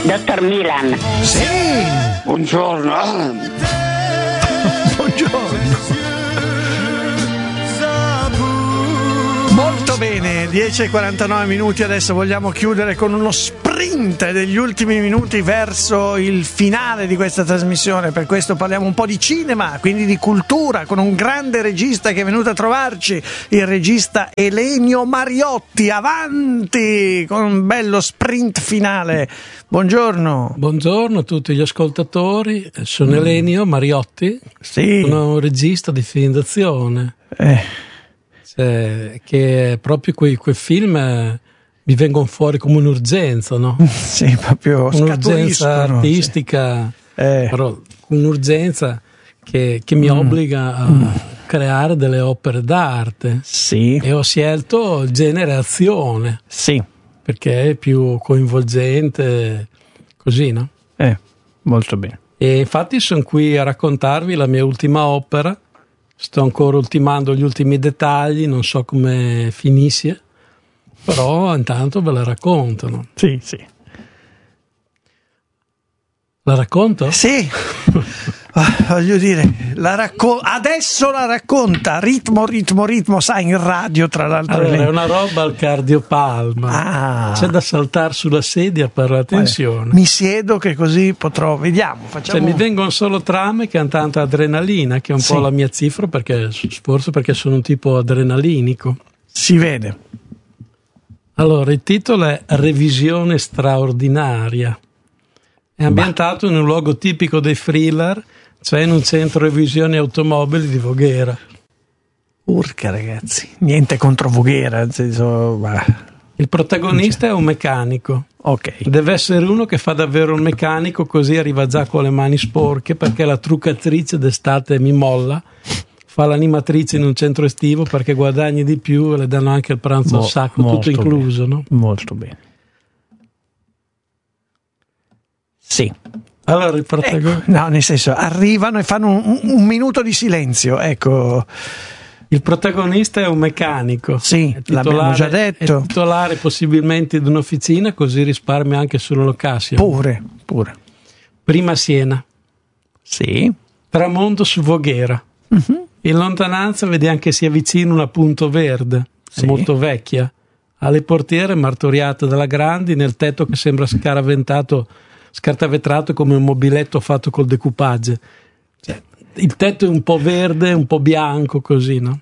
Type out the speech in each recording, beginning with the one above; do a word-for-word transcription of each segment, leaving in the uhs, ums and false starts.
Dottor Milan. Sì. Buongiorno. Buongiorno. Molto bene, dieci e quarantanove minuti, adesso vogliamo chiudere con uno sprint degli ultimi minuti verso il finale di questa trasmissione. Per questo parliamo un po' di cinema, quindi di cultura, con un grande regista che è venuto a trovarci, il regista Elenio Mariotti. Avanti con un bello sprint finale. Buongiorno. Buongiorno a tutti gli ascoltatori, sono mm. Elenio Mariotti, sì. Sono un regista di film d'azione. Eh. Cioè, che proprio quei, quei film eh, mi vengono fuori come un'urgenza, no? Sì, proprio un'urgenza artistica, sì. eh. però un'urgenza che, che mi mm. obbliga a mm. creare delle opere d'arte. Sì. E ho scelto il genere azione. Sì. Perché è più coinvolgente, così, no? Eh, molto bene. E infatti sono qui a raccontarvi la mia ultima opera. Sto ancora ultimando gli ultimi dettagli, non so come finisce, però intanto ve la raccontano. Sì, sì. La racconto? Sì. Ah, voglio dire, la racco- adesso la racconta, ritmo, ritmo, ritmo, sai, in radio tra l'altro. Allora, è una roba al cardiopalma, ah. c'è da saltare sulla sedia per la tensione. Mi siedo che così potrò, vediamo, facciamo. Cioè, mi vengono solo trame che hanno tanta adrenalina, che è un sì. po' la mia cifra, perché forse perché sono un tipo adrenalinico. Si vede. Allora, il titolo è Revisione straordinaria. È ambientato bah. in un luogo tipico dei thriller, cioè in un centro revisione automobili di Voghera. Urca ragazzi, niente contro Voghera, nel senso, bah. Il protagonista è un meccanico. Ok. Deve essere uno che fa davvero il meccanico, così arriva già con le mani sporche, perché la truccatrice d'estate mi molla, fa l'animatrice in un centro estivo perché guadagni di più e le danno anche il pranzo Mo- al sacco, tutto incluso, bene. no? Molto bene. Sì. Allora il protagonista... Ecco, no, nel senso, arrivano e fanno un, un minuto di silenzio, ecco. Il protagonista è un meccanico. Sì, l'abbiamo già detto. È titolare possibilmente di un'officina, così risparmia anche sulla location. Pure, pure. Prima Siena. Sì. Tramonto su Voghera. Uh-huh. In lontananza vediamo che si avvicina una punto verde, sì. molto vecchia. Alle portiere martoriate dalla grandi, nel tetto che sembra scaraventato scartavetrato come un mobiletto fatto col decoupage. Cioè, il tetto è un po' verde, un po' bianco, così, no?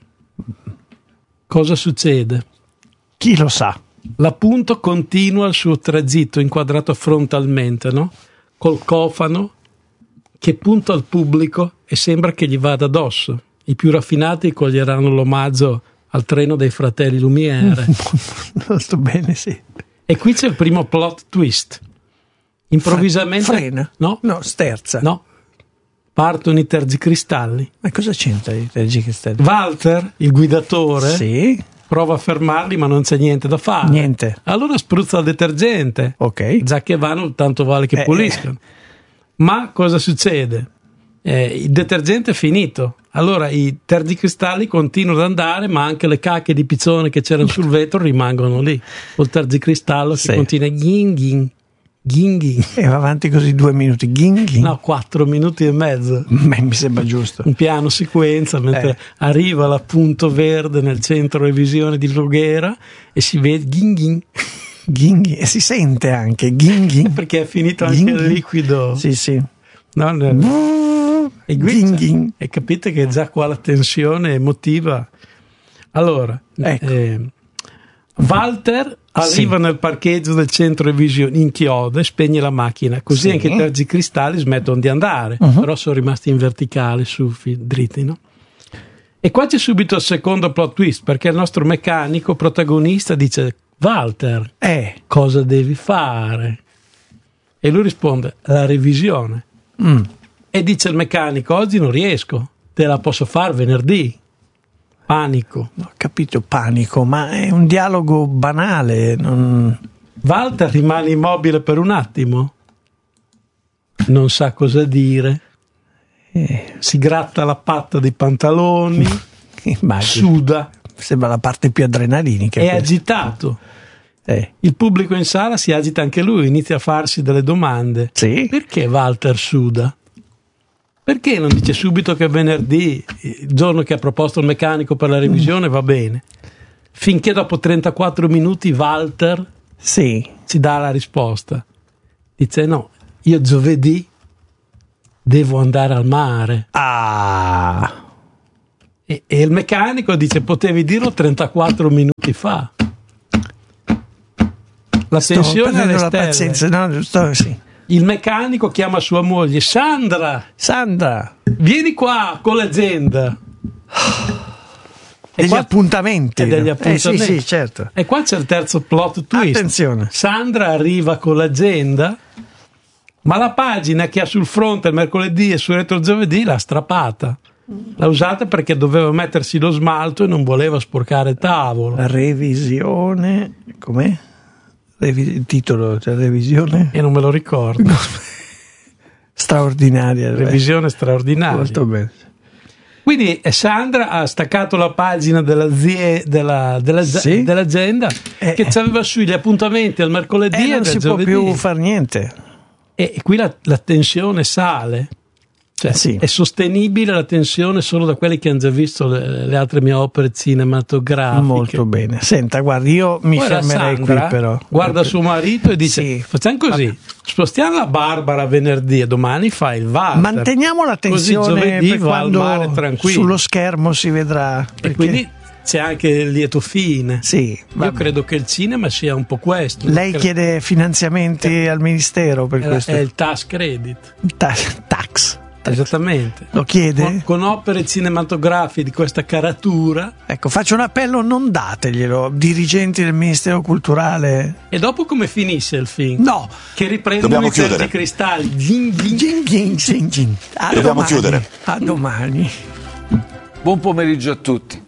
Cosa succede? Chi lo sa? L'appunto continua il suo tragitto inquadrato frontalmente, no? Col cofano che punta al pubblico e sembra che gli vada addosso. I più raffinati coglieranno l'omaggio al treno dei fratelli Lumiere. Molto bene, sì. E qui c'è il primo plot twist. Improvvisamente frena? No, no, sterza. No. Partono i tergicristalli. Ma cosa c'entra i tergicristalli? Walter, il guidatore, sì. prova a fermarli, ma non c'è niente da fare. Niente. Allora spruzza il detergente. Ok. Già che vanno, tanto vale che eh, puliscano. Eh. Ma cosa succede? Eh, il detergente è finito. Allora i tergicristalli continuano ad andare, ma anche le cacche di piccione che c'erano sul vetro rimangono lì. Col tergicristallo sì. che continua ging ging. Ging. E va avanti così due minuti. Ging. No, quattro minuti e mezzo. Beh, mi sembra giusto. Un piano sequenza mentre eh. arriva la punto verde nel centro revisione di Voghera e si vede ging. Ging. E si sente anche ging. Perché è finito anche ging. il liquido. Sì, sì. No, no. E, ging. E capite che già qua la tensione emotiva. Allora, ecco. eh, Walter arriva sì. nel parcheggio del centro revisione, inchioda e spegne la macchina, così sì. anche i tergicristalli smettono di andare, uh-huh. però sono rimasti in verticale, su, dritti, no? E qua c'è subito il secondo plot twist, perché il nostro meccanico protagonista dice: Walter, eh. cosa devi fare? E lui risponde: la revisione. Mm. E dice il meccanico: oggi non riesco, te la posso fare venerdì. Panico. Ho capito, panico, ma è un dialogo banale. Non... Walter rimane immobile per un attimo, non sa cosa dire, eh. si gratta la patta dei pantaloni, suda. Sembra la parte più adrenalinica. È questa. agitato. Eh. Il pubblico in sala si agita anche lui, inizia a farsi delle domande. Sì. Perché Walter suda? Perché non dice subito che venerdì, il giorno che ha proposto il meccanico per la revisione, va bene? Finché dopo trentaquattro minuti Walter sì. ci dà la risposta. Dice no, io giovedì devo andare al mare. Ah. E, e il meccanico dice potevi dirlo trentaquattro minuti fa. La tensione alle la stelle. pazienza, no, sto, sì. Il meccanico chiama sua moglie, Sandra, Sandra, vieni qua con l'agenda. Degli qua, appuntamenti. E degli appuntamenti. Eh, sì, sì, certo. E qua c'è il terzo plot twist. Attenzione. Sandra arriva con l'agenda, ma la pagina che ha sul fronte il mercoledì e sul retro il giovedì l'ha strappata. L'ha usata perché doveva mettersi lo smalto e non voleva sporcare il tavolo. La revisione, com'è? Revi- il titolo della revisione? E non me lo ricordo. Straordinaria. Revisione straordinaria. Molto bene. Quindi Sandra ha staccato la pagina della, della, della, sì? dell'agenda eh, che aveva sugli appuntamenti al mercoledì eh, e non si giovedì. può più fare niente. E, e qui la, la tensione sale. Cioè, sì. È sostenibile la tensione solo da quelli che hanno già visto le, le altre mie opere cinematografiche. Molto bene. Senta, guardi, io mi Poi fermerei Sandra qui però. Guarda suo marito e dice sì. facciamo così, vabbè. Spostiamo la Barbara venerdì e domani fai il Walter. Manteniamo la tensione per quando sullo schermo si vedrà. Perché... E quindi c'è anche il lieto fine. Sì, io credo che il cinema sia un po' questo. Lei credo... chiede finanziamenti è... al ministero per è questo? È il tax credit. Ta- tax. Esattamente. Lo chiede? Con, con opere cinematografiche di questa caratura. Ecco, faccio un appello, non dateglielo, dirigenti del Ministero Culturale. E dopo come finisce il film? No. Che riprendono i terzi cristalli. Gin, gin. Gin, gin, gin, gin. A Dobbiamo domani. chiudere. A domani. Buon pomeriggio a tutti.